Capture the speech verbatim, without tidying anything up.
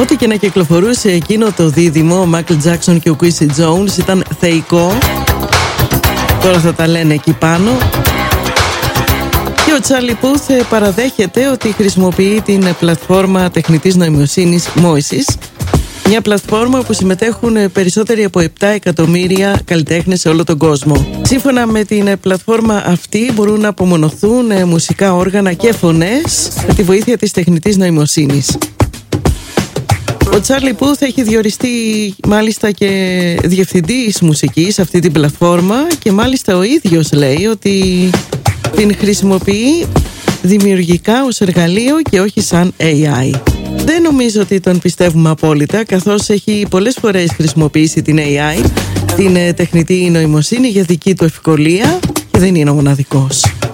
Ό,τι και να κυκλοφορούσε εκείνο το δίδυμο, ο Μάικλ Τζάκσον και ο Quincy Jones, ήταν θεϊκό. Τώρα θα τα λένε εκεί πάνω. Και ο Τσάρλι Πούθ παραδέχεται ότι χρησιμοποιεί την πλατφόρμα τεχνητής νοημοσύνης Moises, μια πλατφόρμα που συμμετέχουν περισσότεροι από επτά εκατομμύρια καλλιτέχνες σε όλο τον κόσμο. Σύμφωνα με την πλατφόρμα αυτή μπορούν να απομονωθούν μουσικά όργανα και φωνές με τη βοήθεια της τεχνητής νοημοσύνης. Ο Τσάρλι Πούθ έχει διοριστεί μάλιστα και διευθυντής μουσικής σε αυτή την πλατφόρμα και μάλιστα ο ίδιος λέει ότι την χρησιμοποιεί δημιουργικά ως εργαλείο και όχι σαν έι άι. Δεν νομίζω ότι τον πιστεύουμε απόλυτα, καθώς έχει πολλές φορές χρησιμοποιήσει την έι άι, την τεχνητή νοημοσύνη, για δική του ευκολία, και δεν είναι ο μοναδικός.